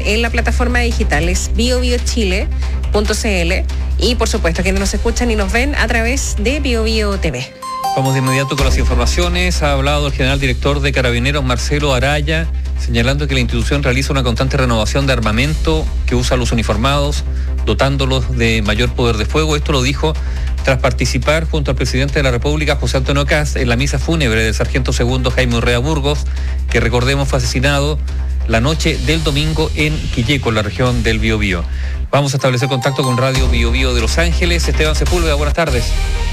en la plataforma digital, es biobiochile.cl, y por supuesto quienes nos escuchan y nos ven a través de BioBio TV. Vamos de inmediato con las informaciones. Ha hablado el general director de Carabineros, Marcelo Araya, señalando que la institución realiza una constante renovación de armamento que usa a los uniformados, dotándolos de mayor poder de fuego. Esto lo dijo tras participar junto al presidente de la República, José Antonio Kast, en la misa fúnebre del sargento segundo Jaime Urrea Burgos, que recordemos fue asesinado la noche del domingo en Quilleco, en la región del Biobío. Vamos a establecer contacto con Radio Biobío de Los Ángeles. Esteban Sepúlveda, buenas tardes.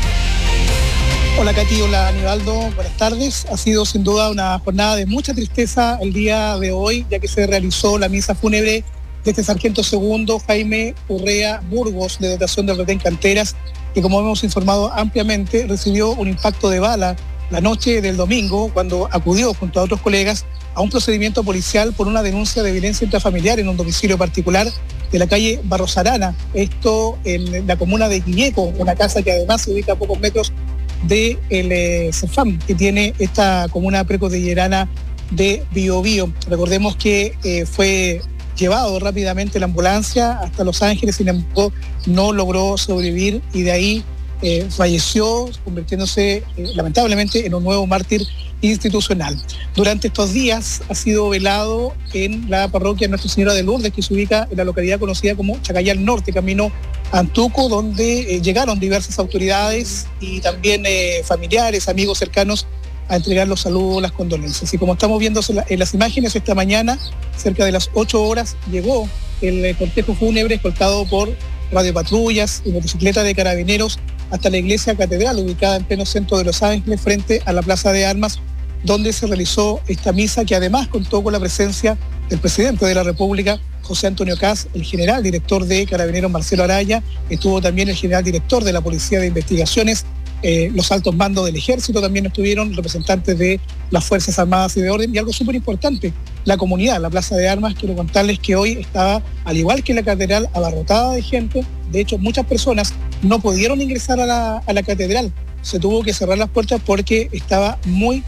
Hola Katy, hola Aníbaldo, buenas tardes. Ha sido sin duda una jornada de mucha tristeza el día de hoy, ya que se realizó la misa fúnebre de este sargento segundo Jaime Urrea Burgos, de dotación del retén Canteras, que como hemos informado ampliamente recibió un impacto de bala la noche del domingo cuando acudió junto a otros colegas a un procedimiento policial por una denuncia de violencia intrafamiliar en un domicilio particular de la calle Barros Arana, esto en la comuna de Quilleco, una casa que además se ubica a pocos metros del CEFAM que tiene esta comuna precordillerana de Biobío. Recordemos que fue llevado rápidamente la ambulancia hasta Los Ángeles, sin embargo no logró sobrevivir y de ahí falleció, convirtiéndose lamentablemente en un nuevo mártir institucional. Durante estos días ha sido velado en la parroquia Nuestra Señora de Lourdes, que se ubica en la localidad conocida como Chacayal Norte, camino Antuco, donde llegaron diversas autoridades y también familiares, amigos cercanos a entregar los saludos, las condolencias. Y como estamos viendo en las imágenes, esta mañana, cerca de las 8 horas, llegó el cortejo fúnebre escoltado por radiopatrullas y motocicletas de carabineros hasta la iglesia catedral, ubicada en pleno centro de Los Ángeles, frente a la Plaza de Armas, donde se realizó esta misa, que además contó con la presencia del presidente de la República, José Antonio Kast, el general director de Carabineros, Marcelo Araya, estuvo también el general director de la Policía de Investigaciones, los altos mandos del Ejército también estuvieron, representantes de las Fuerzas Armadas y de Orden, y algo súper importante, la comunidad, la Plaza de Armas. Quiero contarles que hoy estaba, al igual que la catedral, abarrotada de gente. De hecho, muchas personas no pudieron ingresar a la catedral, se tuvo que cerrar las puertas porque estaba muy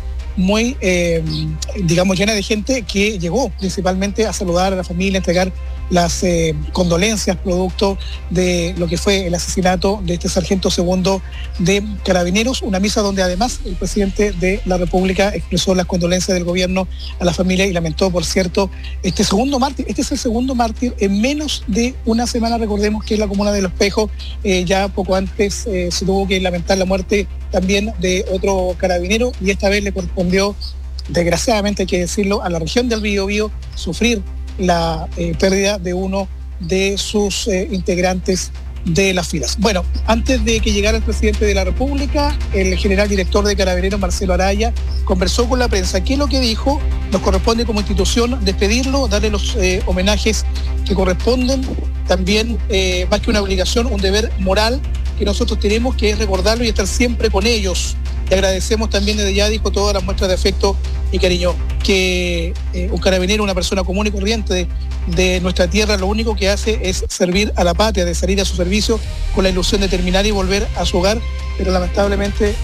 llena de gente que llegó principalmente a saludar a la familia, a entregar las condolencias producto de lo que fue el asesinato de este sargento segundo de Carabineros, una misa donde además el presidente de la República expresó las condolencias del gobierno a la familia y lamentó, por cierto, este segundo mártir. Este es el segundo mártir en menos de una semana. Recordemos que en la comuna de Los Pejos ya poco antes se tuvo que lamentar la muerte también de otro carabinero, y esta vez le correspondió, desgraciadamente hay que decirlo, a la región del Biobío sufrir la pérdida de uno de sus integrantes de las filas. Bueno, antes de que llegara el presidente de la República, el general director de Carabineros, Marcelo Araya, conversó con la prensa. ¿Qué es lo que dijo? Nos corresponde como institución despedirlo, darle los homenajes que corresponden, también más que una obligación, un deber moral que nosotros tenemos, que es recordarlo y estar siempre con ellos. Y agradecemos también desde ya, dijo, todas las muestras de afecto y cariño. Que un carabinero, una persona común y corriente de nuestra tierra, lo único que hace es servir a la patria, de salir a su servicio con la ilusión de terminar y volver a su hogar, pero lamentablemente